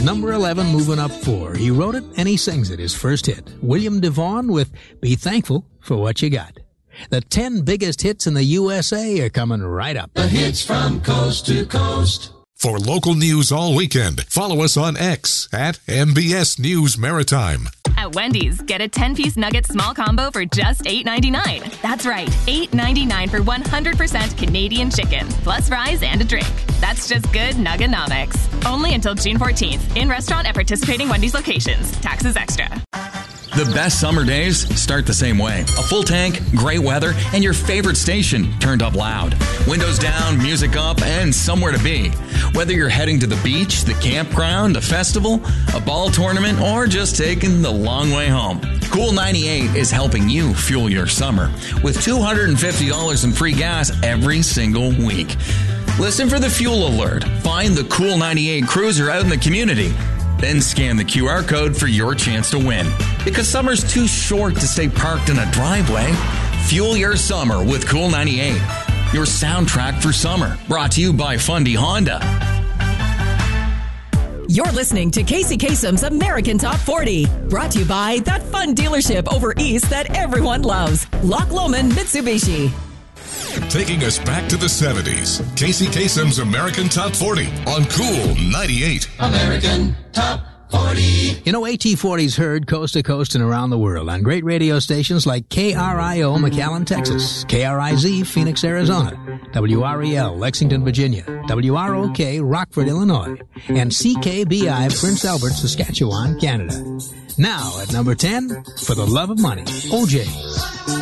number 11, moving up 4. He wrote it and he sings it, his first hit. William DeVaughn with Be Thankful for What You Got. The 10 biggest hits in the USA are coming right up. The hits from coast to coast. For local news all weekend, follow us on X at MBS News Maritime. At Wendy's, get a 10-piece nugget small combo for just $8.99. That's right, $8.99 for 100% Canadian chicken, plus fries and a drink. That's just good Nugganomics. Only until June 14th. In restaurant at participating Wendy's locations. Taxes extra. The best summer days start the same way. A full tank, great weather, and your favorite station turned up loud. Windows down, music up, and somewhere to be. Whether you're heading to the beach, the campground, a festival, a ball tournament, or just taking the long way home, Cool 98 is helping you fuel your summer with $250 in free gas every single week. Listen for the fuel alert. Find the Cool 98 cruiser out in the community. Then scan the QR code for your chance to win. Because summer's too short to stay parked in a driveway. Fuel your summer with Cool 98. Your soundtrack for summer. Brought to you by Fundy Honda. You're listening to Casey Kasem's American Top 40. Brought to you by that fun dealership over east that everyone loves. Loch Lomond Mitsubishi. Taking us back to the 70s, Casey Kasem's American Top 40 on Cool 98. American Top 40. You know, AT40's heard coast to coast and around the world on great radio stations like KRIO McAllen, Texas, KRIZ Phoenix, Arizona, WREL Lexington, Virginia, WROK Rockford, Illinois, and CKBI Prince Albert, Saskatchewan, Canada. Now at number 10, For the Love of Money, OJ.